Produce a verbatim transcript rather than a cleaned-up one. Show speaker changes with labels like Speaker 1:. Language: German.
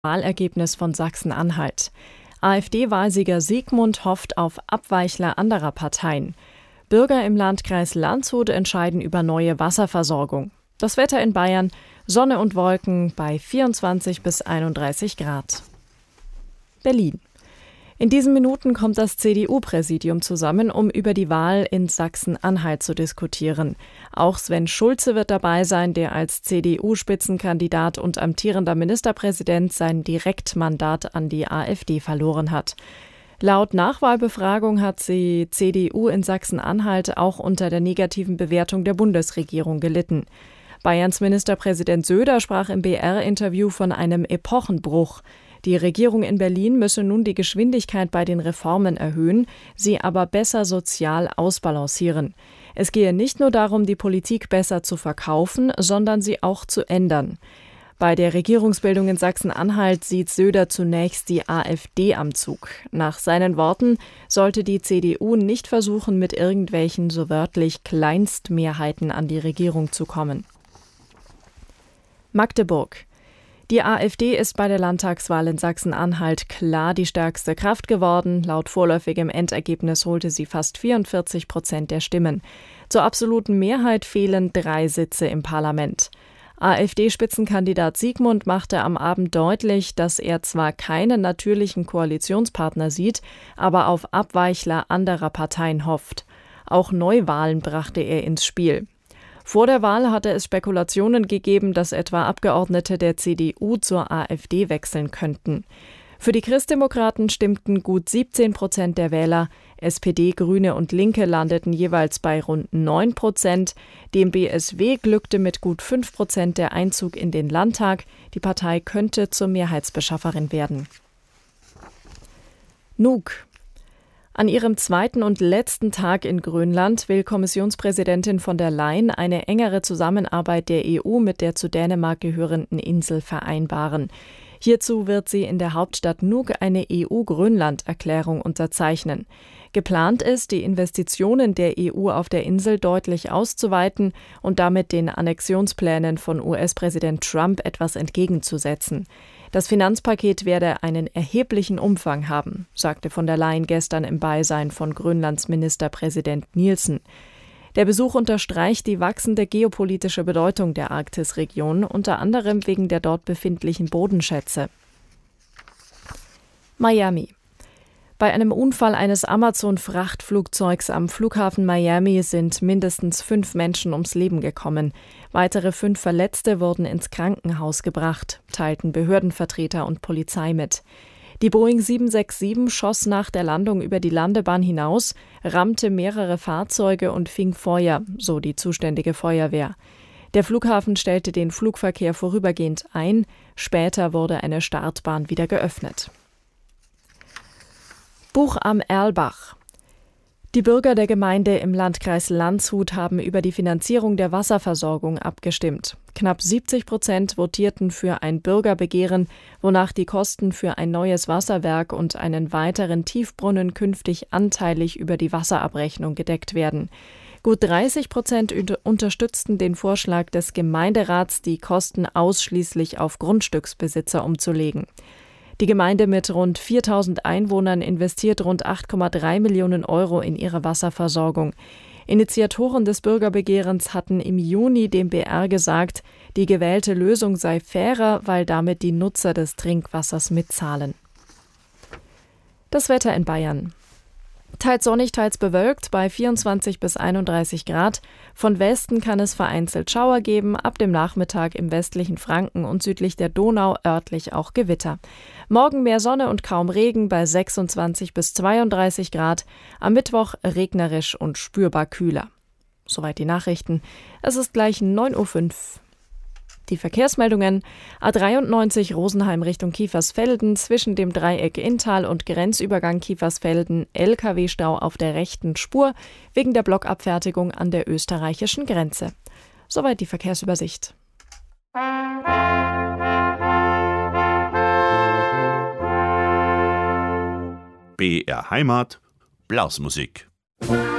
Speaker 1: Wahlergebnis von Sachsen-Anhalt. AfD-Wahlsieger Siegmund hofft auf Abweichler anderer Parteien. Bürger im Landkreis Landshut entscheiden über neue Wasserversorgung. Das Wetter in Bayern: Sonne und Wolken bei vierundzwanzig bis einunddreißig Grad. Berlin. In diesen Minuten kommt das C D U-Präsidium zusammen, um über die Wahl in Sachsen-Anhalt zu diskutieren. Auch Sven Schulze wird dabei sein, der als C D U-Spitzenkandidat und amtierender Ministerpräsident sein Direktmandat an die AfD verloren hat. Laut Nachwahlbefragung hat die C D U in Sachsen-Anhalt auch unter der negativen Bewertung der Bundesregierung gelitten. Bayerns Ministerpräsident Söder sprach im B R-Interview von einem Epochenbruch. Die Regierung in Berlin müsse nun die Geschwindigkeit bei den Reformen erhöhen, sie aber besser sozial ausbalancieren. Es gehe nicht nur darum, die Politik besser zu verkaufen, sondern sie auch zu ändern. Bei der Regierungsbildung in Sachsen-Anhalt sieht Söder zunächst die AfD am Zug. Nach seinen Worten sollte die C D U nicht versuchen, mit irgendwelchen so wörtlich Kleinstmehrheiten an die Regierung zu kommen. Magdeburg. Die AfD ist bei der Landtagswahl in Sachsen-Anhalt klar die stärkste Kraft geworden. Laut vorläufigem Endergebnis holte sie fast vierundvierzig Prozent der Stimmen. Zur absoluten Mehrheit fehlen drei Sitze im Parlament. AfD-Spitzenkandidat Siegmund machte am Abend deutlich, dass er zwar keinen natürlichen Koalitionspartner sieht, aber auf Abweichler anderer Parteien hofft. Auch Neuwahlen brachte er ins Spiel. Vor der Wahl hatte es Spekulationen gegeben, dass etwa Abgeordnete der C D U zur AfD wechseln könnten. Für die Christdemokraten stimmten gut siebzehn Prozent der Wähler. S P D, Grüne und Linke landeten jeweils bei rund neun Prozent. Dem B S W glückte mit gut fünf Prozent der Einzug in den Landtag. Die Partei könnte zur Mehrheitsbeschafferin werden. Nuuk. An ihrem zweiten und letzten Tag in Grönland will Kommissionspräsidentin von der Leyen eine engere Zusammenarbeit der E U mit der zu Dänemark gehörenden Insel vereinbaren. Hierzu wird sie in der Hauptstadt Nuuk eine E U-Grönland-Erklärung unterzeichnen. Geplant ist, die Investitionen der E U auf der Insel deutlich auszuweiten und damit den Annexionsplänen von U S-Präsident Trump etwas entgegenzusetzen. Das Finanzpaket werde einen erheblichen Umfang haben, sagte von der Leyen gestern im Beisein von Grönlands Ministerpräsident Nielsen. Der Besuch unterstreicht die wachsende geopolitische Bedeutung der Arktisregion, unter anderem wegen der dort befindlichen Bodenschätze. Miami. Bei einem Unfall eines Amazon-Frachtflugzeugs am Flughafen Miami sind mindestens fünf Menschen ums Leben gekommen. Weitere fünf Verletzte wurden ins Krankenhaus gebracht, teilten Behördenvertreter und Polizei mit. Die Boeing sieben sechs sieben schoss nach der Landung über die Landebahn hinaus, rammte mehrere Fahrzeuge und fing Feuer, so die zuständige Feuerwehr. Der Flughafen stellte den Flugverkehr vorübergehend ein, später wurde eine Startbahn wieder geöffnet. Buch am Erlbach. Die Bürger der Gemeinde im Landkreis Landshut haben über die Finanzierung der Wasserversorgung abgestimmt. Knapp siebzig Prozent votierten für ein Bürgerbegehren, wonach die Kosten für ein neues Wasserwerk und einen weiteren Tiefbrunnen künftig anteilig über die Wasserabrechnung gedeckt werden. Gut dreißig Prozent unterstützten den Vorschlag des Gemeinderats, die Kosten ausschließlich auf Grundstücksbesitzer umzulegen. Die Gemeinde mit rund viertausend Einwohnern investiert rund acht Komma drei Millionen Euro in ihre Wasserversorgung. Initiatoren des Bürgerbegehrens hatten im Juni dem B R gesagt, die gewählte Lösung sei fairer, weil damit die Nutzer des Trinkwassers mitzahlen. Das Wetter in Bayern. Teils sonnig, teils bewölkt bei vierundzwanzig bis einunddreißig Grad. Von Westen kann es vereinzelt Schauer geben, ab dem Nachmittag im westlichen Franken und südlich der Donau örtlich auch Gewitter. Morgen mehr Sonne und kaum Regen bei sechsundzwanzig bis zweiunddreißig Grad. Am Mittwoch regnerisch und spürbar kühler. Soweit die Nachrichten. Es ist gleich neun Uhr fünf. Die Verkehrsmeldungen: A dreiundneunzig Rosenheim Richtung Kiefersfelden, zwischen dem Dreieck Inntal und Grenzübergang Kiefersfelden L K W-Stau auf der rechten Spur wegen der Blockabfertigung an der österreichischen Grenze. Soweit die Verkehrsübersicht.
Speaker 2: B R Heimat, Blasmusik.